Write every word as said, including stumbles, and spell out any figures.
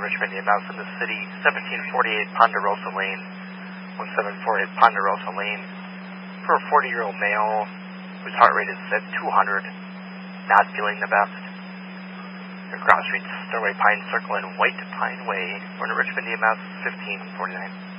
Richmond, E M S in the city, seventeen forty-eight Ponderosa Lane, seventeen forty-eight Ponderosa Lane, for a forty-year-old male whose heart rate is at two hundred, not feeling the best. Cross Street, Stairway Pine Circle, and White Pine Way. We're in Richmond, E M S, fifteen forty-nine.